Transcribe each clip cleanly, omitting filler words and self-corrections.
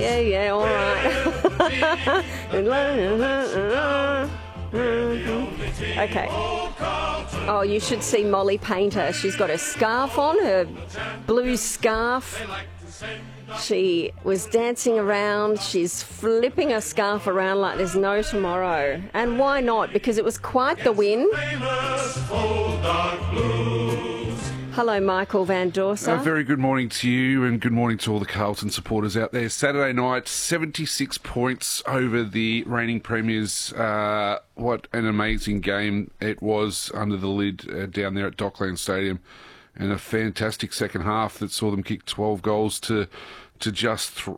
Yeah, all right. Okay. Oh, you should see Molly Painter. She's got her scarf on, her blue scarf. She was dancing around. She's flipping her scarf around like there's no tomorrow. And why not? Because it was quite the win. Hello, Michael Van Dorsa. A very good morning to you and good morning to all the Carlton supporters out there. Saturday night, 76 points over the reigning premiers. What an amazing game it was under the lid down there at Dockland Stadium. And a fantastic second half that saw them kick 12 goals to just 2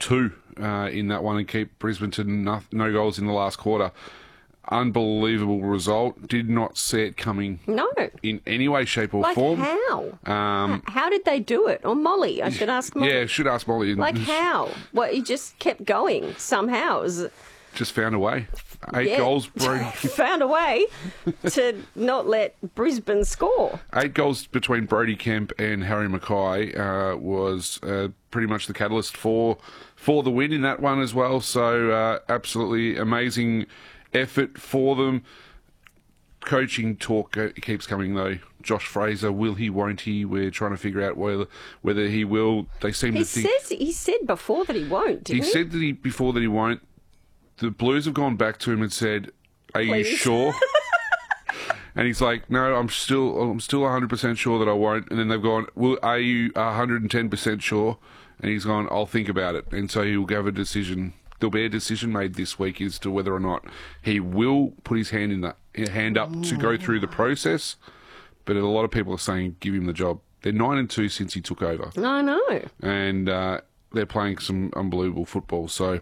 in that one and keep Brisbane to no goals in the last quarter. Unbelievable result. Did not see it coming. No. In any way, shape or form. How? How did they do it? Or Molly? I should ask Molly. Yeah, should ask Molly. Like how? Well, he just kept going somehow. It was... Just found a way. 8 goals. Found a way to not let Brisbane score. 8 goals between Brodie Kemp and Harry Mackay was pretty much the catalyst for the win in that one as well. So absolutely amazing effort for them. Coaching talk keeps coming though. Josh Fraser, will he, won't he? We're trying to figure out whether he will. They seem to think... He said before that he won't, didn't he? He said that before that he won't. The Blues have gone back to him and said, "Are you sure?" And he's like, "No, I'm still 100% sure that I won't." And then they've gone, "Well, are you 110% sure?" And he's gone, "I'll think about it." And so he'll have a decision. There'll be a decision made this week as to whether or not he will put his hand up to go through the process. But a lot of people are saying, give him the job. They're 9-2 since he took over. I know. And they're playing some unbelievable football. So...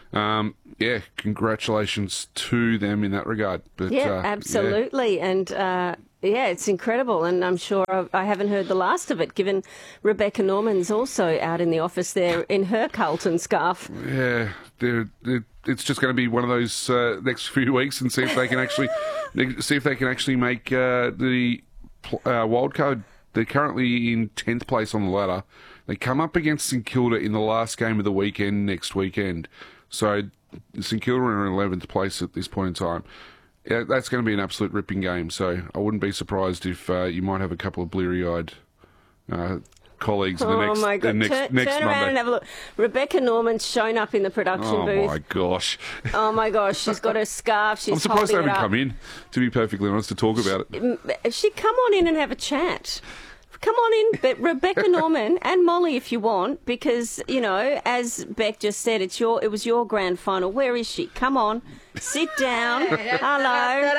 congratulations to them in that regard. But, absolutely. Yeah. And, it's incredible. And I'm sure I haven't heard the last of it, given Rebecca Norman's also out in the office there in her Carlton scarf. Yeah, it's just going to be one of those next few weeks and see if they can actually make the wild card. They're currently in 10th place on the ladder. They come up against St Kilda in the last game of the weekend next weekend. So St Kilda are in 11th place at this point in time. Yeah, that's going to be an absolute ripping game. So I wouldn't be surprised if you might have a couple of bleary-eyed colleagues in the next Turn Monday. Around and have a look. Rebecca Norman's shown up in the production booth. Oh my gosh! Oh my gosh! She's got her scarf. She's I'm surprised they holding haven't come in. To be perfectly honest, to talk about it. She'd come on in and have a chat. Come on in, but Rebecca Norman and Molly, if you want, because as Beck just said, it was your grand final. Where is she? Come on, sit down. Hello.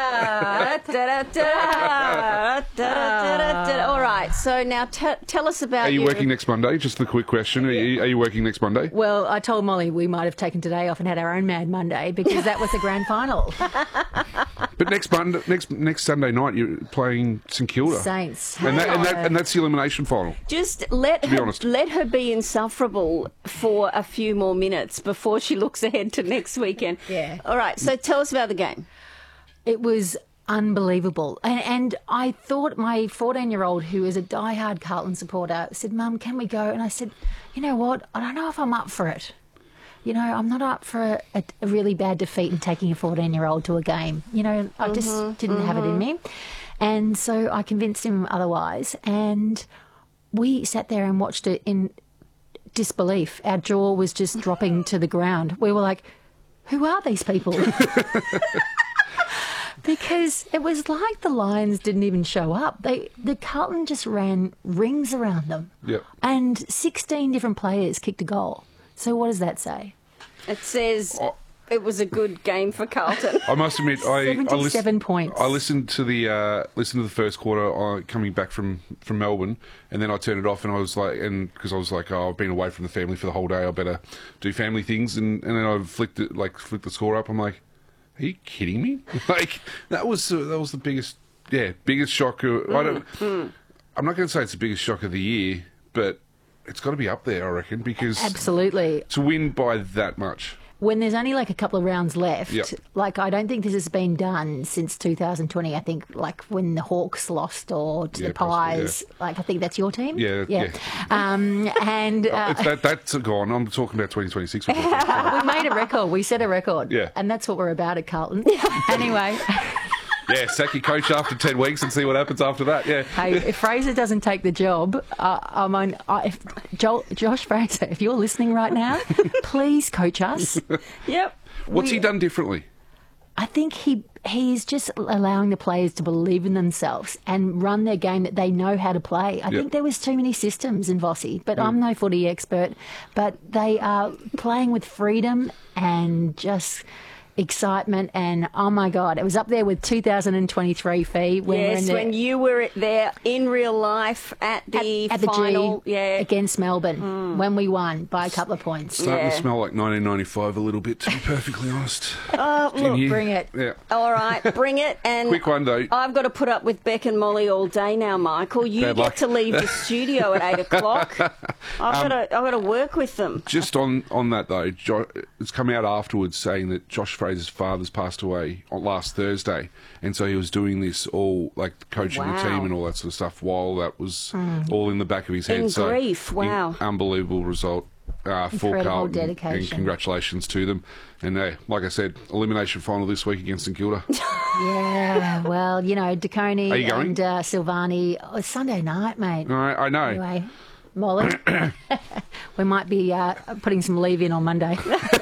All right. So now tell us about. Are you working next Monday? Just the quick question. Are you working next Monday? Well, I told Molly we might have taken today off and had our own Mad Monday because that was the grand final. But next Sunday night, you're playing St Kilda. Saints. And that's the elimination final. Just let her be insufferable for a few more minutes before she looks ahead to next weekend. Yeah. All right, so tell us about the game. It was unbelievable. And I thought my 14-year-old, who is a diehard Carlton supporter, said, "Mum, can we go?" And I said, "You know what? I don't know if I'm up for it. I'm not up for a really bad defeat and taking a 14-year-old to a game. I just didn't have it in me." And so I convinced him otherwise. And we sat there and watched it in disbelief. Our jaw was just dropping to the ground. We were like, who are these people? Because it was like the Lions didn't even show up. The Carlton just ran rings around them. Yep. And 16 different players kicked a goal. So what does that say? It says it was a good game for Carlton. I must admit, 77 points. I listened to the first quarter coming back from Melbourne, and then I turned it off, and I was like, because I was like, I've been away from the family for the whole day, I better do family things, and then I flicked the score up. I'm like, are you kidding me? Like that was the biggest shock. I'm not going to say it's the biggest shock of the year, but it's got to be up there, I reckon, because absolutely to win by that much. when there's only like a couple of rounds left, Yep. like I don't think this has been done since 2020. I think like when the Hawks lost or to Yeah, the possibly, Pies. Like I think that's your team. Yeah. And That's gone. I'm talking about 2026. we made a record. We set a record. Yeah. And that's what we're about at Carlton. Anyway. Yeah, sack your coach after 10 weeks and see what happens after that. Yeah. Hey, if Fraser doesn't take the job, Josh Fraser, if you're listening right now, please coach us. Yep. What's he done differently? I think he's just allowing the players to believe in themselves and run their game that they know how to play. I think there was too many systems in Vossi, but I'm no footy expert. But they are playing with freedom and just excitement, and oh my God, it was up there with 2023 Fee when you were there in real life at the final, G against Melbourne when we won by a couple of points. Starting to smell like 1995 a little bit, to be perfectly honest. Look, bring it. Yeah. All right, bring it. And Quick one though. I've got to put up with Beck and Molly all day now, Michael. You Bad get luck. to leave the studio at 8 o'clock. I've got to work with them. Just on that though, it's come out afterwards saying that Josh Fraser's father's passed away on last Thursday, and so he was doing this all like coaching the team and all that sort of stuff while that was all in the back of his head. In grief, wow. Unbelievable result for Carlton, dedication. and congratulations to them. And like I said, elimination final this week against St Kilda. Yeah, well, DeConey Are you going? and Silvani. Oh, it's Sunday night, mate. I know. Anyway, Molly, we might be putting some leave in on Monday.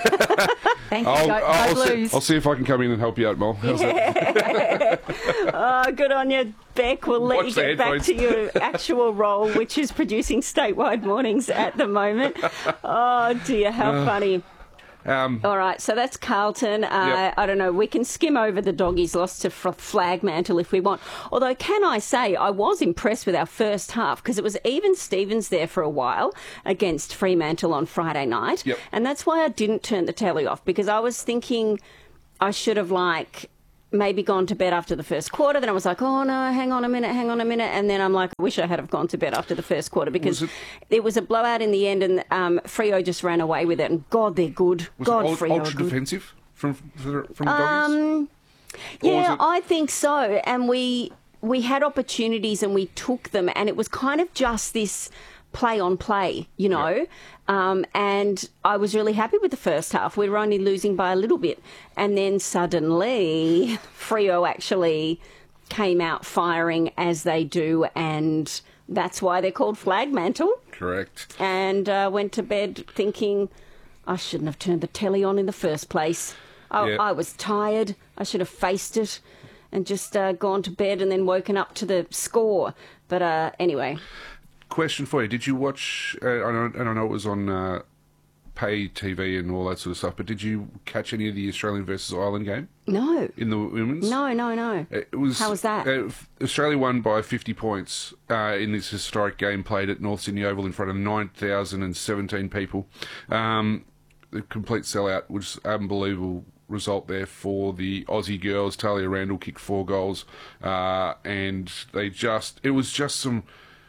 Thank you, go Blues. I'll see if I can come in and help you out, Mol. How's that? Oh, good on you, Beck. We'll let you get back to your actual role, which is producing statewide mornings at the moment. Oh, dear, how funny. All right, so that's Carlton. I don't know, we can skim over the doggies' loss to Flagmantle if we want. Although, can I say, I was impressed with our first half because it was even Stevens there for a while against Fremantle on Friday night. Yep. And that's why I didn't turn the telly off, because I was thinking I should have, maybe gone to bed after the first quarter. Then I was like, oh no, hang on a minute. And then I'm like, I wish I had have gone to bed after the first quarter, because it was a blowout in the end, and Freo just ran away with it. And God, they're good. Freo ultra defensive from the doggies? Yeah, I think so. And we had opportunities and we took them, and it was kind of just this play on play, and I was really happy with the first half. We were only losing by a little bit, and then suddenly Freo actually came out firing as they do, and that's why they're called Flagmantle. Correct. And went to bed thinking I shouldn't have turned the telly on in the first place. I was tired. I should have faced it and just gone to bed and then woken up to the score. But anyway. Question for you: did you watch? I know it was on pay TV and all that sort of stuff, but did you catch any of the Australian versus Ireland game? No. In the women's? No. It was. How was that? Australia won by 50 points in this historic game played at North Sydney Oval in front of 9,017 people. The complete sellout, which is unbelievable result there for the Aussie girls. Talia Randall kicked 4 goals, and it was just some.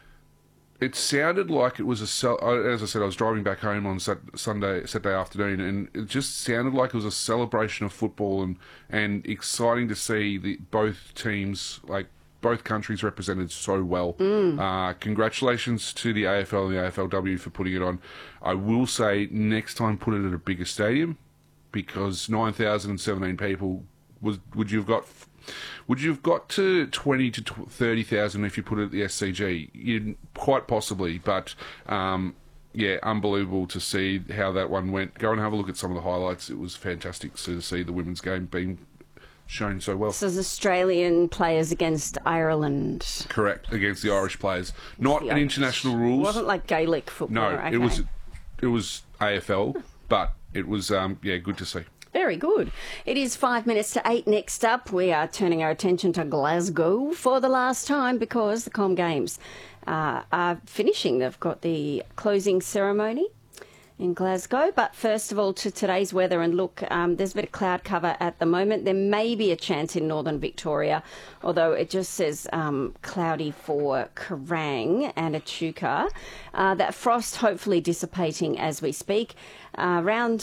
It sounded like it was as I said, I was driving back home on Saturday afternoon, and it just sounded like it was a celebration of football and exciting to see both teams, like both countries, represented so well. Congratulations to the AFL and the AFLW for putting it on. I will say, next time put it at a bigger stadium, because 9,017 people, would you have got to 20 to 30,000 if you put it at the SCG? Quite possibly, but unbelievable to see how that one went. Go and have a look at some of the highlights. It was fantastic to see the women's game being shown so well. So it's Australian players against Ireland. Correct, against the Irish players. Not an international rules. It wasn't like Gaelic football. No, okay. it was AFL, but it was good to see. Very good. It is 5 minutes to 8. Next up, we are turning our attention to Glasgow for the last time, because the Com Games are finishing. They've got the closing ceremony in Glasgow. But first of all, to today's weather, and look, there's a bit of cloud cover at the moment. There may be a chance in northern Victoria, although it just says cloudy for Kerrang and Echuca. That frost hopefully dissipating as we speak. Around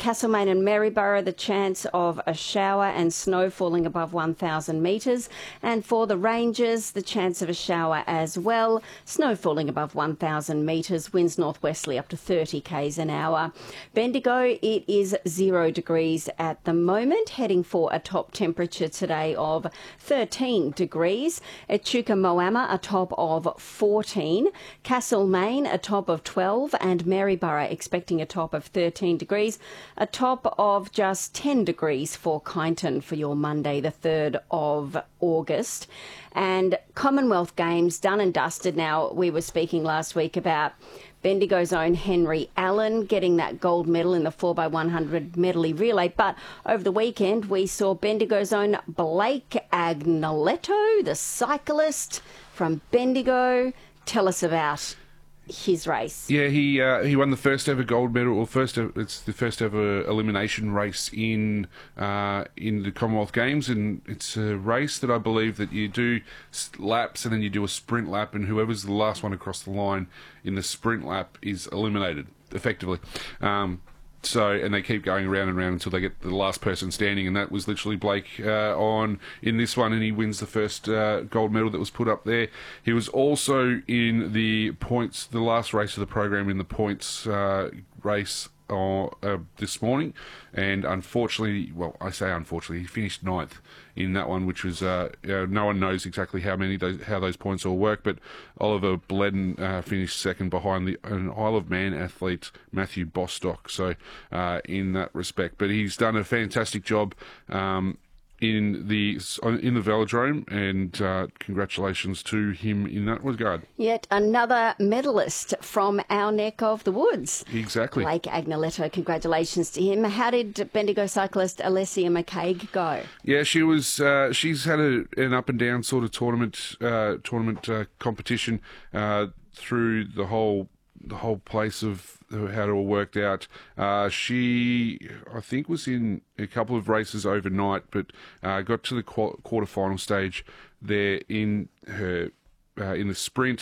Castlemaine and Maryborough, the chance of a shower and snow falling above 1,000 metres. And for the Rangers, the chance of a shower as well. Snow falling above 1,000 metres, winds northwesterly up to 30 k's an hour. Bendigo, it is 0 degrees at the moment, heading for a top temperature today of 13 degrees. Echuca Moama, a top of 14. Castlemaine, a top of 12. And Maryborough, expecting a top of 13 degrees. A top of just 10 degrees for Kyneton for your Monday, the 3rd of August. And Commonwealth Games done and dusted now. We were speaking last week about Bendigo's own Henry Allen getting that gold medal in the 4x100 medley relay. But over the weekend, we saw Bendigo's own Blake Agnoletto, the cyclist from Bendigo. Tell us about his race. Yeah, he won the first ever gold medal, or it's the first ever elimination race in the Commonwealth Games, and it's a race that I believe that you do laps and then you do a sprint lap, and whoever's the last one across the line in the sprint lap is eliminated effectively. And they keep going around and around until they get the last person standing, and that was literally Blake in this one, and he wins the first gold medal that was put up there. He was also in the points, the last race of the program in the points race this morning, and unfortunately, well, I say unfortunately, he finished 9th in that one, which was no one knows exactly how those points all work, but Oliver Bledden finished 2nd behind an Isle of Man athlete, Matthew Bostock. So in that respect, but he's done a fantastic job in the velodrome, and congratulations to him in that regard. Yet another medalist from our neck of the woods. Exactly. Blake Agnoletto, congratulations to him. How did Bendigo cyclist Alessia McCaig go? Yeah, she's had an up and down sort of tournament competition through the whole place of how it all worked out. She, I think, was in a couple of races overnight, but got to the quarterfinal stage there in the sprint,